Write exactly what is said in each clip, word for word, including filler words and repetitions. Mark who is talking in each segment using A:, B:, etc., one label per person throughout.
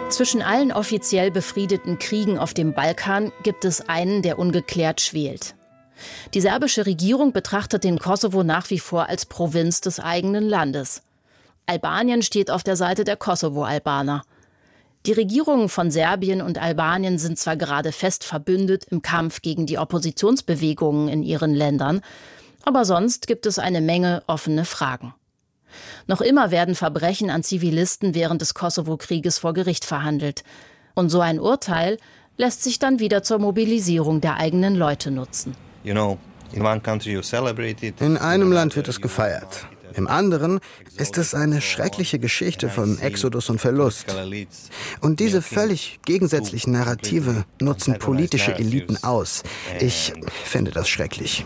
A: Zwischen allen offiziell befriedeten Kriegen auf dem Balkan gibt es einen, der ungeklärt schwelt. Die serbische Regierung betrachtet den Kosovo nach wie vor als Provinz des eigenen Landes. Albanien steht auf der Seite der Kosovo-Albaner. Die Regierungen von Serbien und Albanien sind zwar gerade fest verbündet im Kampf gegen die Oppositionsbewegungen in ihren Ländern, aber sonst gibt es eine Menge offene Fragen. Noch immer werden Verbrechen an Zivilisten während des Kosovo-Krieges vor Gericht verhandelt. Und so ein Urteil lässt sich dann wieder zur Mobilisierung der eigenen Leute nutzen.
B: In einem Land wird es gefeiert. Im anderen ist es eine schreckliche Geschichte von Exodus und Verlust. Und diese völlig gegensätzlichen Narrative nutzen politische Eliten aus. Ich finde das schrecklich.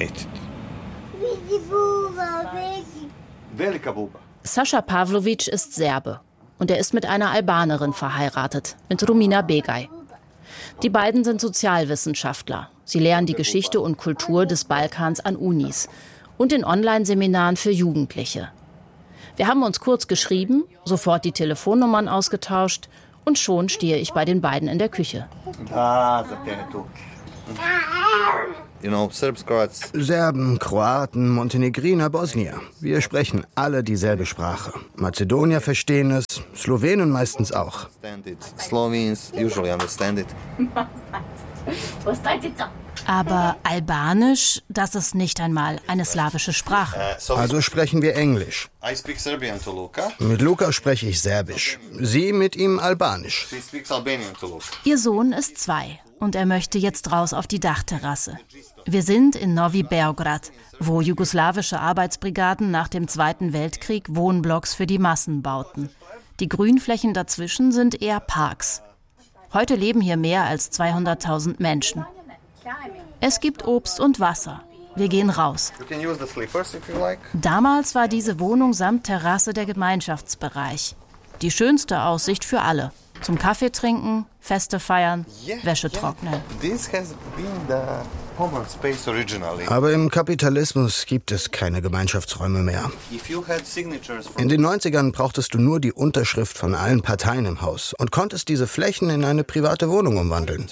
A: Sascha Pavlovic ist Serbe und er ist mit einer Albanerin verheiratet, mit Rumina Begay. Die beiden sind Sozialwissenschaftler. Sie lehren die Geschichte und Kultur des Balkans an Unis und in Online-Seminaren für Jugendliche. Wir haben uns kurz geschrieben, sofort die Telefonnummern ausgetauscht und schon stehe ich bei den beiden in der Küche.
B: Serben, Kroaten, Montenegriner, Bosnier. Wir sprechen alle dieselbe Sprache. Mazedonier verstehen es, Slowenen meistens auch.
A: Aber Albanisch, das ist nicht einmal eine slawische Sprache.
B: Also sprechen wir Englisch. Mit Luka spreche ich Serbisch. Sie mit ihm Albanisch.
A: Ihr Sohn ist zwei und er möchte jetzt raus auf die Dachterrasse. Wir sind in Novi Beograd, wo jugoslawische Arbeitsbrigaden nach dem Zweiten Weltkrieg Wohnblocks für die Massen bauten. Die Grünflächen dazwischen sind eher Parks. Heute leben hier mehr als zweihunderttausend Menschen. Es gibt Obst und Wasser. Wir gehen raus. Damals war diese Wohnung samt Terrasse der Gemeinschaftsbereich. Die schönste Aussicht für alle. Zum Kaffee trinken, Feste feiern, Wäsche trocknen.
B: Aber im Kapitalismus gibt es keine Gemeinschaftsräume mehr. In den neunzigern brauchtest du nur die Unterschrift von allen Parteien im Haus und konntest diese Flächen in eine private Wohnung umwandeln.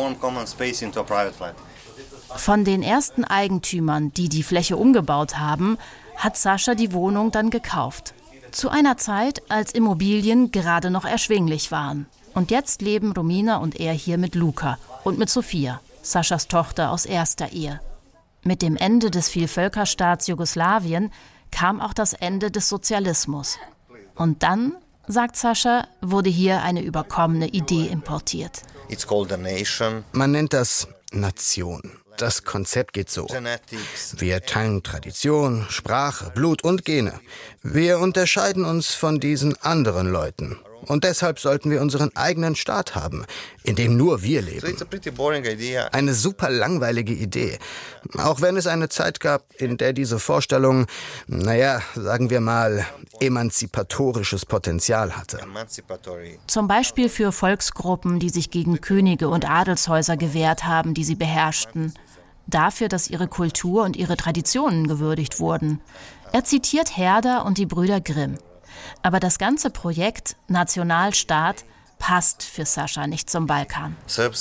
A: Von den ersten Eigentümern, die die Fläche umgebaut haben, hat Sascha die Wohnung dann gekauft. Zu einer Zeit, als Immobilien gerade noch erschwinglich waren. Und jetzt leben Rumina und er hier mit Luka und mit Sofia, Saschas Tochter aus erster Ehe. Mit dem Ende des Vielvölkerstaats Jugoslawien kam auch das Ende des Sozialismus. Und dann, sagt Sascha, wurde hier eine überkommene Idee importiert.
B: Man nennt das Nation. Das Konzept geht so. Wir teilen Tradition, Sprache, Blut und Gene. Wir unterscheiden uns von diesen anderen Leuten. Und deshalb sollten wir unseren eigenen Staat haben, in dem nur wir leben. Eine super langweilige Idee. Auch wenn es eine Zeit gab, in der diese Vorstellung, naja, sagen wir mal, emanzipatorisches Potenzial hatte.
A: Zum Beispiel für Volksgruppen, die sich gegen Könige und Adelshäuser gewehrt haben, die sie beherrschten. Dafür, dass ihre Kultur und ihre Traditionen gewürdigt wurden. Er zitiert Herder und die Brüder Grimm. Aber das ganze Projekt Nationalstaat passt für Sascha nicht zum Balkan.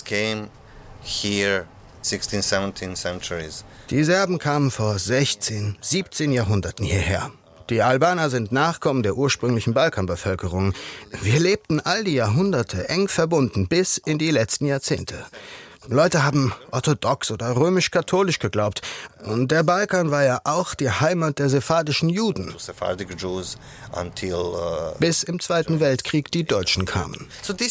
B: Die Serben kamen vor sechzehn, siebzehn Jahrhunderten hierher. Die Albaner sind Nachkommen der ursprünglichen Balkanbevölkerung. Wir lebten all die Jahrhunderte eng verbunden bis in die letzten Jahrzehnte. Leute haben orthodox oder römisch-katholisch geglaubt. Und der Balkan war ja auch die Heimat der sephardischen Juden. Bis im Zweiten Weltkrieg die Deutschen kamen.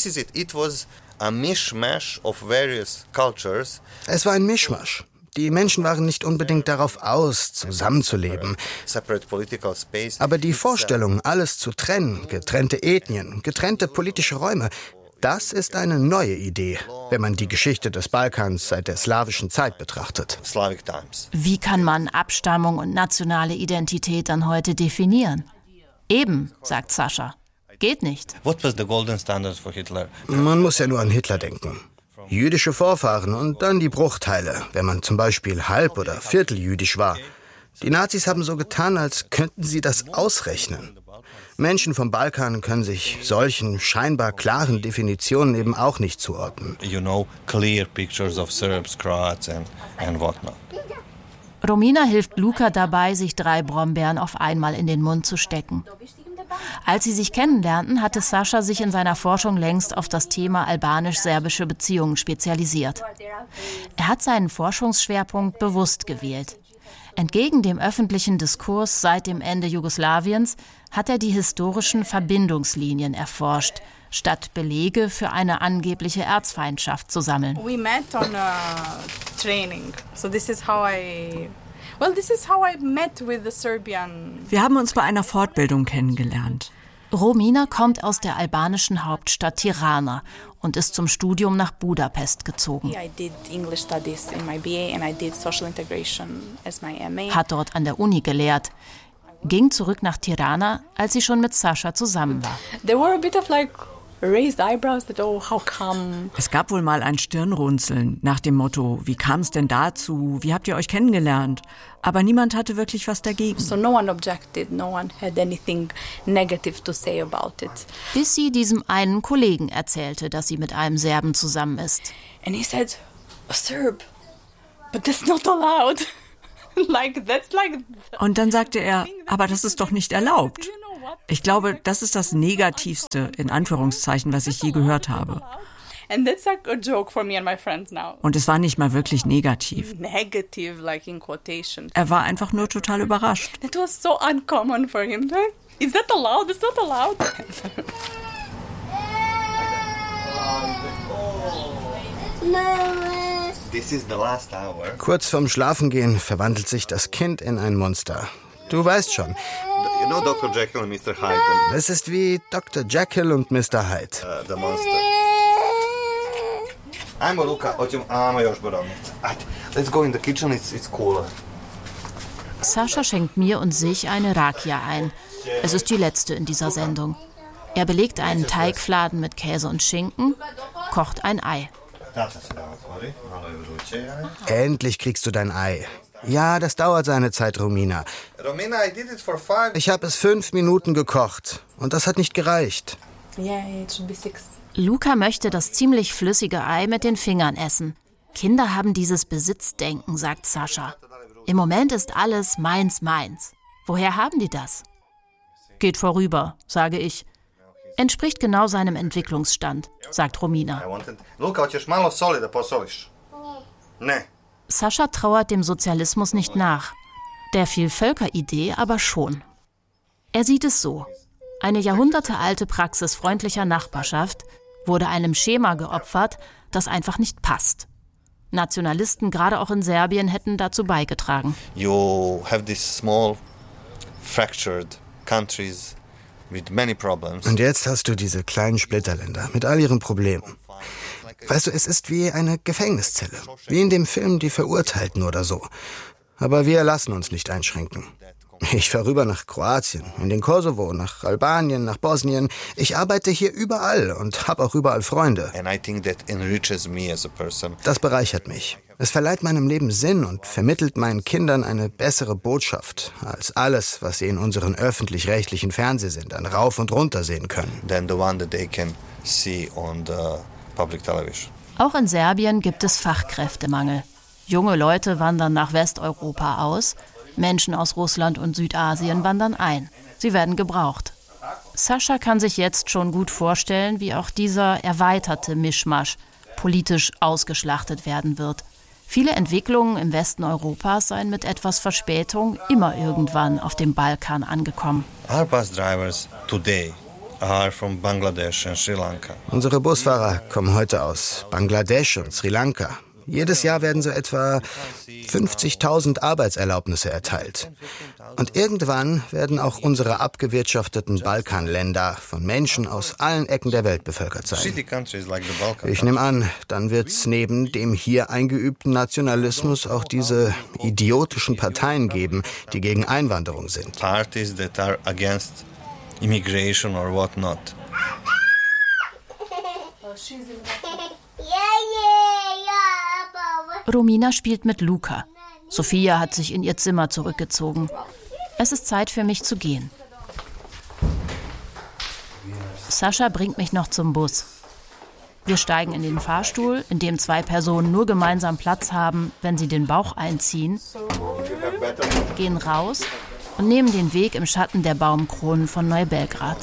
B: Es war ein Mischmasch. Die Menschen waren nicht unbedingt darauf aus, zusammenzuleben. Aber die Vorstellung, alles zu trennen, getrennte Ethnien, getrennte politische Räume, das ist eine neue Idee, wenn man die Geschichte des Balkans seit der slawischen Zeit betrachtet.
A: Wie kann man Abstammung und nationale Identität dann heute definieren? Eben, sagt Sascha. Geht nicht.
B: Man muss ja nur an Hitler denken. Jüdische Vorfahren und dann die Bruchteile, wenn man zum Beispiel halb- oder vierteljüdisch war. Die Nazis haben so getan, als könnten sie das ausrechnen. Menschen vom Balkan können sich solchen scheinbar klaren Definitionen eben auch nicht zuordnen.
C: You know, clear pictures of Serbs, Croats and, and whatnot.
A: Romina hilft Luka dabei, sich drei Brombeeren auf einmal in den Mund zu stecken. Als sie sich kennenlernten, hatte Sascha sich in seiner Forschung längst auf das Thema albanisch-serbische Beziehungen spezialisiert. Er hat seinen Forschungsschwerpunkt bewusst gewählt. Entgegen dem öffentlichen Diskurs seit dem Ende Jugoslawiens hat er die historischen Verbindungslinien erforscht, statt Belege für eine angebliche Erzfeindschaft zu sammeln.
D: We met on a training. So this is how I Well, this is how I met with the Serbian.
E: Wir haben uns bei einer Fortbildung kennengelernt.
A: Romina kommt aus der albanischen Hauptstadt Tirana und ist zum Studium nach Budapest gezogen.
D: I did English studies in my B A and I did social integration as my M A.
A: Hat dort an der Uni gelehrt, ging zurück nach Tirana, als sie schon mit Sascha zusammen war.
D: There were a bit of like raised eyebrows that, oh, how come?
E: Es gab wohl mal ein Stirnrunzeln nach dem Motto, wie kam es denn dazu, wie habt ihr euch kennengelernt? Aber niemand hatte wirklich was dagegen.
D: So no one objected, no one had anything negative to say about it.
A: Bis sie diesem einen Kollegen erzählte, dass sie mit einem Serben zusammen ist.
D: And he said, a Serb, but that's not allowed. Like, that's like...
E: Und dann sagte er, aber das ist doch nicht erlaubt. Ich glaube, das ist das Negativste, in Anführungszeichen, was ich je gehört habe.
D: And that's like a joke for me and my friends now.
E: Und es war nicht mal wirklich negativ.
D: Negative, like in quotation.
E: Er war einfach nur total überrascht.
D: It was so uncommon for him. Is that allowed? It's not allowed.
C: This is the last hour.
B: Kurz vorm Schlafengehen verwandelt sich das Kind in ein Monster. Du weißt schon.
C: You know Doktor Jekyll und Mister Hyde?
B: Es ist wie Doktor Jekyll und Mister Hyde.
C: Uh, the monster. Ajmo, Luka, hoćemo, ajmo još borovnice. Ajde, let's go in the kitchen, it's, it's cooler.
A: Sascha schenkt mir und sich eine Rakia ein. Es ist die letzte in dieser Sendung. Er belegt einen Teigfladen mit Käse und Schinken, kocht ein Ei.
B: Endlich kriegst du dein Ei. Ja, das dauert seine Zeit, Romina.
C: Romina, I did it for five.
B: Ich habe es fünf Minuten gekocht und das hat nicht gereicht.
D: Yeah, it should be six.
A: Luka möchte das ziemlich flüssige Ei mit den Fingern essen. Kinder haben dieses Besitzdenken, sagt Sascha. Im Moment ist alles meins, meins. Woher haben die das? Geht vorüber, sage ich. Entspricht genau seinem Entwicklungsstand, sagt Romina.
C: Luka, hoćeš malo soli da posoliš? Ne.
A: Sascha trauert dem Sozialismus nicht nach. Der Vielvölker-Idee aber schon. Er sieht es so. Eine jahrhundertealte Praxis freundlicher Nachbarschaft wurde einem Schema geopfert, das einfach nicht passt. Nationalisten, gerade auch in Serbien, hätten dazu beigetragen.
C: You have these small, fractured countries with many problems.
B: Und jetzt hast du diese kleinen Splitterländer mit all ihren Problemen. Weißt du, es ist wie eine Gefängniszelle. Wie in dem Film Die Verurteilten oder so. Aber wir lassen uns nicht einschränken. Ich fahre rüber nach Kroatien, in den Kosovo, nach Albanien, nach Bosnien. Ich arbeite hier überall und habe auch überall Freunde.
C: And I think that enriches me as a person.
B: Das bereichert mich. Es verleiht meinem Leben Sinn und vermittelt meinen Kindern eine bessere Botschaft als alles, was sie in unseren öffentlich-rechtlichen Fernsehsendern rauf und runter sehen können.
C: Than the one that they can see on the public television.
A: Auch in Serbien gibt es Fachkräftemangel. Junge Leute wandern nach Westeuropa aus, Menschen aus Russland und Südasien wandern ein. Sie werden gebraucht. Sascha kann sich jetzt schon gut vorstellen, wie auch dieser erweiterte Mischmasch politisch ausgeschlachtet werden wird. Viele Entwicklungen im Westen Europas seien mit etwas Verspätung immer irgendwann auf dem Balkan angekommen.
C: Our bus drivers today are from Bangladesh and Sri Lanka.
B: Unsere Busfahrer kommen heute aus Bangladesch und Sri Lanka. Jedes Jahr werden so etwa fünfzigtausend Arbeitserlaubnisse erteilt. Und irgendwann werden auch unsere abgewirtschafteten Balkanländer von Menschen aus allen Ecken der Welt bevölkert sein. Ich nehme an, dann wird es neben dem hier eingeübten Nationalismus auch diese idiotischen Parteien geben, die gegen Einwanderung sind.
C: Parties that are against immigration or whatnot.
A: Romina spielt mit Luka. Sophia hat sich in ihr Zimmer zurückgezogen. Es ist Zeit für mich zu gehen. Sascha bringt mich noch zum Bus. Wir steigen in den Fahrstuhl, in dem zwei Personen nur gemeinsam Platz haben, wenn sie den Bauch einziehen, gehen raus und nehmen den Weg im Schatten der Baumkronen von Neubelgrad.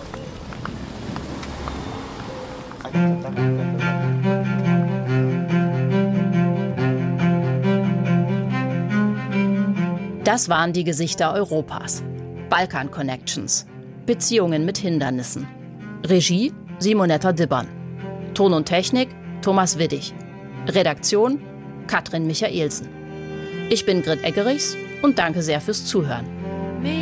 A: Das waren die Gesichter Europas. Balkan Connections. Beziehungen mit Hindernissen. Regie Simonetta Dibbern. Ton und Technik Thomas Widdig. Redaktion Katrin Michaelsen. Ich bin Grit Eggerichs und danke sehr fürs Zuhören.